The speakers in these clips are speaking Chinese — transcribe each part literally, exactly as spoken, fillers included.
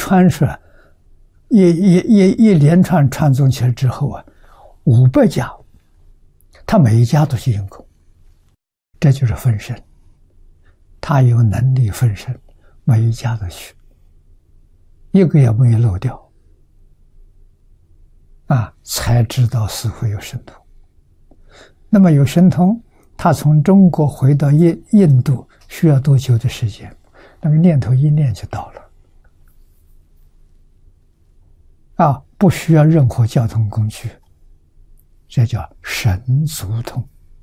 传出来，一一一一连串传宗起来之后啊，五百家，他每一家都去用功，这就是分身。他有能力分身，每一家都去，一个也没有漏掉，啊，才知道似乎有神通。那么有神通，他从中国回到印印度需要多久的时间？那个念头一念就到了，啊，不需要任何交通工具，这叫神足通，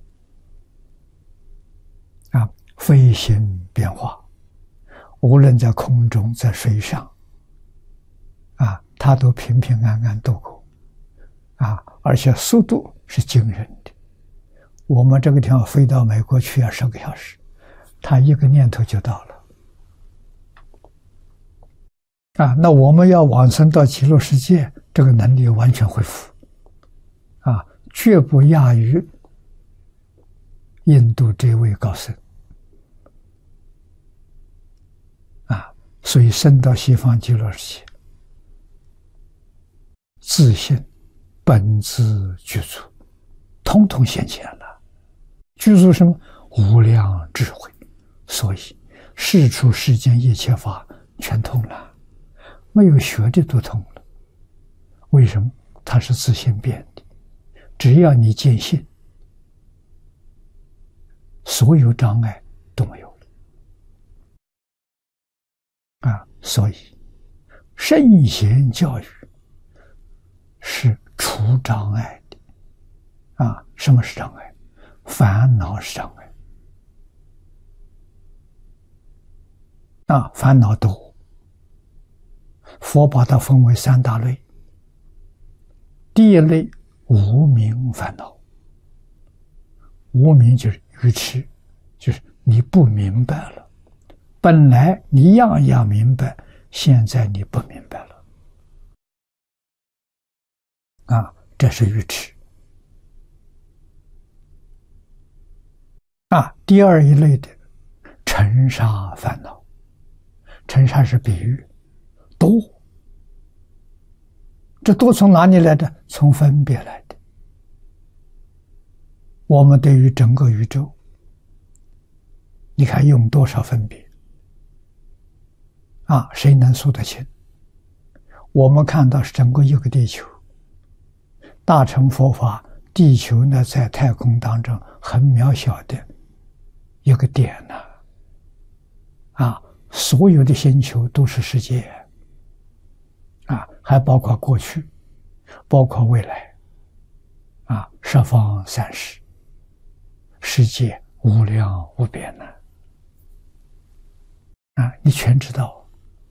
啊，飞行变化，无论在空中在水上，啊，他都平平安安度过，啊，而且速度是惊人的。我们这个地方飞到美国去要十个小时，他一个念头就到了。啊，那我们要往生到极乐世界，这个能力完全恢复，啊，绝不亚于印度这位高僧，啊，所以生到西方极乐世界，自信本自具足，统统现前了，具足什么？无量智慧，所以世出世间一切法全通了。没有学的都通了，为什么？它是自性变的，只要你见性，所有障碍都没有了。啊，所以圣贤教育是除障碍的。啊，什么是障碍？烦恼是障碍。啊，烦恼多。佛把它分为三大类。第一类无明烦恼，无明就是愚痴，就是你不明白了，本来你样样明白，现在你不明白了，啊，这是愚痴。啊，第二一类的尘沙烦恼，尘沙是比喻。多，这多从哪里来的？从分别来的。我们对于整个宇宙，你看用多少分别啊？谁能数得清？我们看到是整个一个地球，大乘佛法，地球呢在太空当中很渺小的一个点呢，啊，所有的星球都是世界。啊，还包括过去，包括未来，啊，十方三世，世界无量无边呢，啊，你全知道，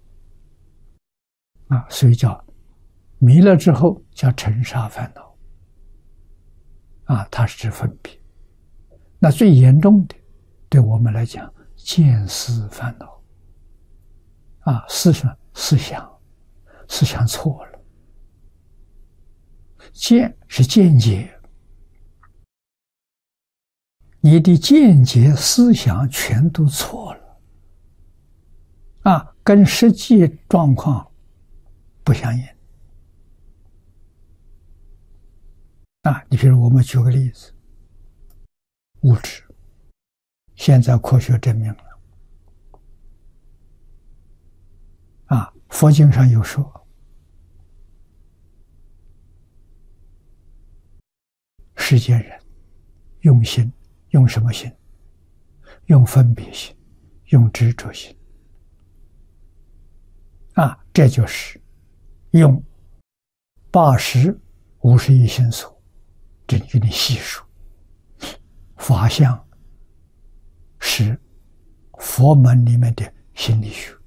啊，所以叫迷了之后叫尘沙烦恼，啊，它是指分别。那最严重的，对我们来讲，见思烦恼，啊，思什么？思想。思想错了，见是见解，你的见解思想全都错了，啊，跟实际状况不相应。啊，你比如我们举个例子，物质，现在科学证明了，啊，佛经上有说，世间人用心，用什么心？用分别心，用执着心，啊，这就是用八十五十一心所，这给你细数。法相是佛门里面的心理学，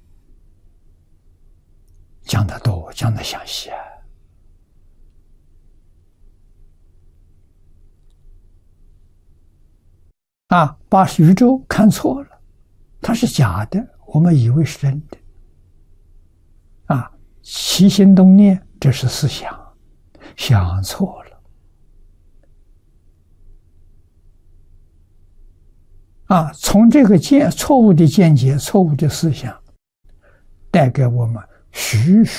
讲得多，讲得详细啊！啊，把宇宙看错了，它是假的，我们以为是真的。啊，起心动念，这是思想，想错了。啊，从这个见错误的见解、错误的思想，带给我们虚实